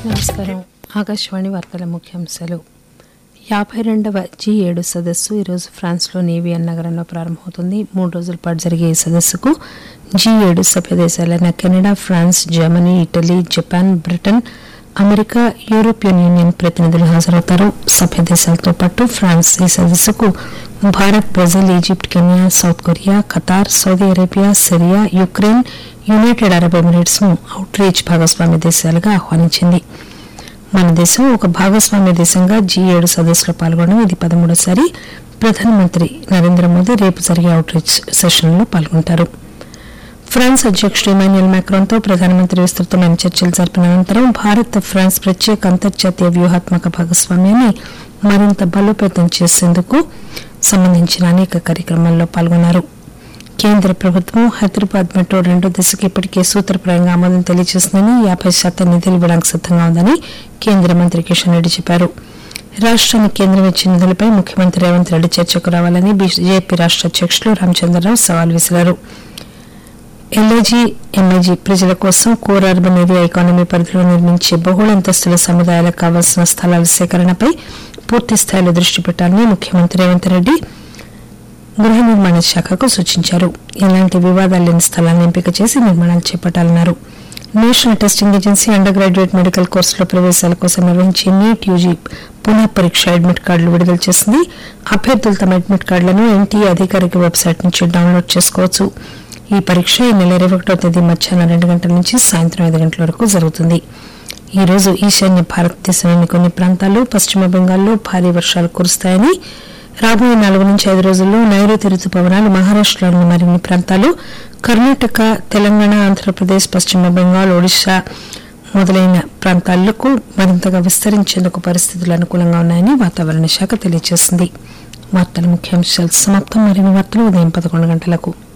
నమస్కారం. ఆకాశవాణి వార్తల ముఖ్యాంశాలు. 52వ G7 సదస్సు ఈరోజు ఫ్రాన్స్లోని ఏవియన్ నగరంలో ప్రారంభమవుతుంది. 3 రోజుల పాటు జరిగే ఈ సదస్సుకు G7 సభ్య దేశాలైన Canada, France, Germany, Italy, Japan, Britain, America, European union ప్రతినిధులు హాజరవుతారు. సభ్య దేశాలతో పాటు ఫ్రాన్స్ ఈ సదస్సుకు Bharat, Brazil, Egypt, Kenya, south Korea, Qatar, Saudi Arabia, Syria, Ukraine, United Arab Emirates ను అవుట్ రీచ్ భాగస్వామ్య దేశాలుగా ఆహ్వానించింది. మన దేశం ఒక భాగస్వామ్య దేశంగా G7 సదస్సులో పాల్గొనడం ఇది 13సారి. ప్రధానమంత్రి నరేంద్ర మోదీ రేపు జరిగే అవుట్ రీచ్ సెషన్లో పాల్గొంటారు. ఫ్రాన్స్ అధ్యక్షుడు ఇమాన్యుయల్ మాక్రాన్తో ప్రధానమంత్రి విస్తృతమైన చర్చలు జరిపిన అనంతరం భారత్, ఫ్రాన్స్ ప్రత్యేక అంతర్జాతీయ వ్యూహాత్మక భాగస్వామ్యాన్ని మరింత బలోపేతం చేసేందుకు సంబంధించిన అనేక కార్యక్రమాల్లో పాల్గొన్నారు. కేంద్ర ప్రభుత్వం హైదరాబాద్ మెట్రో 2వ దశకు ఇప్పటికే సూత్రప్రాయంగా ఆమోదం తెలియజేసిందని, 50% నిధులు ఇవ్వడానికి సిద్దంగా ఉందని కేంద్ర మంత్రి కిషన్ రెడ్డి చెప్పారు. రాష్ట్రానికి కేంద్రం ఇచ్చిన నిధులపై ముఖ్యమంత్రి రేవంత్ రెడ్డి చర్చకు రావాలని బీజేపీ రాష్ట్ర అధ్యక్షులు రామచంద్రరావు సవాల్ విసిరారు. ఎల్ఐజీ, ఎంఐజీ ప్రజల కోసం కోర్ అర్బన్ ఏరియా ఎకానమీ పరిధిలో నిర్మించే బహుళ అంతస్తుల సముదాయాలకు కావాల్సిన స్థలాల సేకరణపై పూర్తి స్థాయిలో దృష్టి పెట్టాలని ముఖ్యమంత్రి రేవంత్ రెడ్డి గృహ నిర్మాణ శాఖకు సూచించారు. ఎలాంటి వివాదాలు లేని స్థలాన్ని ఎంపిక చేసి నిర్మాణాలు చేపట్టాలన్నారు. National testing agency under graduate medical కోర్సులో ప్రవేశాల కోసం నిర్వహించే నీట్ యూజీ పునః పరీక్ష అడ్మిట్ కార్డులు విడుదల చేసింది. అభ్యర్థులు తమ అడ్మిట్ కార్డులను ఎన్టీఏ అధికారిక వెబ్సైట్ నుంచి డౌన్లోడ్ చేసుకోవచ్చు. ఈ పరీక్ష ఈ నెల 21వ తేదీ మధ్యాహ్నం 2 గంటల నుంచి సాయంత్రం 5 గంటల వరకు జరుగుతుంది. ఈ రోజు ఈశాన్య భారతదేశంలోని కొన్ని ప్రాంతాల్లో, పశ్చిమ బెంగాల్లో భారీ వర్షాలు కురుస్తాయని, రాబోయే 4 నుంచి 5 రోజుల్లో నైరుతి రుతుపవనాలు మహారాష్టలోని మరిన్ని ప్రాంతాలు, కర్ణాటక, తెలంగాణ, ఆంధ్రప్రదేశ్, పశ్చిమ బెంగాల్, ఒడిశా మొదలైన ప్రాంతాలకు మరింతగా విస్తరించేందుకు పరిస్థితులు అనుకూలంగా ఉన్నాయని వాతావరణ శాఖ తెలియజేసింది. వార్తల ముఖ్యాంశాలు సమాప్తం. మరిన్ని వార్తలు ఉదయం 11 గంటలకు.